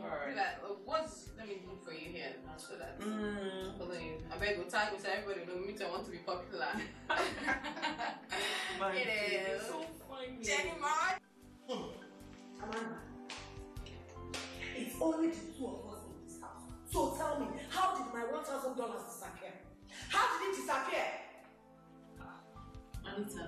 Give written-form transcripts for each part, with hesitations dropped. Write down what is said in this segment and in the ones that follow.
Alright. Let me look for you here so that follow you. I beg you, tag with everybody know me. I want to be popular. It is so funny. Jenny Mark. Amanda, it's only the two of us in this house. So tell me, how did my $1,000 disappear? How did it disappear? Anita,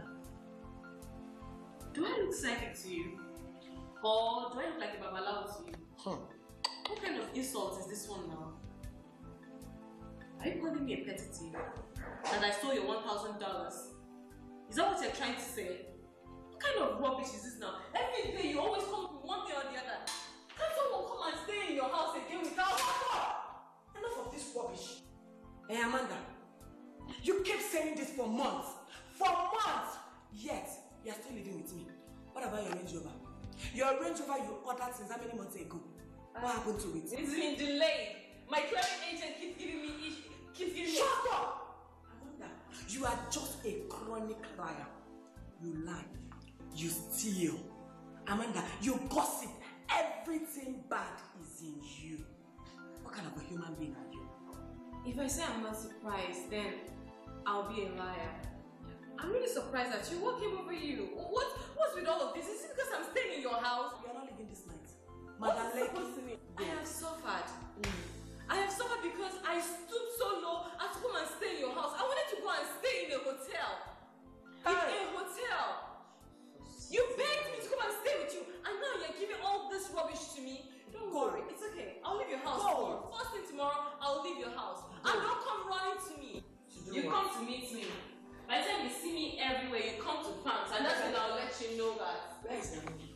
do I look psychic to you? Or do I look like a babalawo to you? What kind of insult is this one now? Are you calling me a petty thief? And I stole your $1,000? Is that what you're trying to say? What kind of rubbish is this now? Every day you always come with one thing or the other. Can't someone come and stay in your house again without Enough of this rubbish. Hey Amanda, you keep saying this for months. For months! Yet, you're still living with me. What about your Range Rover? Your Range Rover you ordered since how many months ago? What happened to it? It's been delayed. My clearing agent keeps giving me Shut up! Amanda, you are just a chronic liar. You lie. You steal. Amanda, you gossip. Everything bad is in you. What kind of a human being are you? If I say I'm not surprised, then I'll be a liar. I'm really surprised that you. What came over you? What's with all of this? Is it because I'm staying in your house? You are not living this night. Madam Lady, I have suffered. I have suffered because I stooped so low as to come and stay in your house. I wanted to go and stay in a hotel. In a hotel. You begged me to come and stay with you, and now you're giving all this rubbish to me. Don't worry, it's okay. I'll leave your house tomorrow. First thing tomorrow, I'll leave your house. And don't come running to me. You come to meet me. By the time you see me everywhere, you come to pants, and that's when I'll let you know that. Where is the money?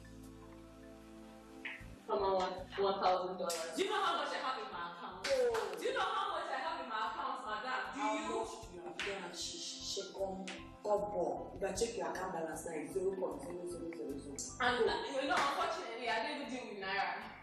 From $1,000. Do you know how much I have in my account? Do you know how much I have in my account, madam? Do you? You can check your account balance now. It's 0.0000. And you know, unfortunately, I didn't deal with Naira.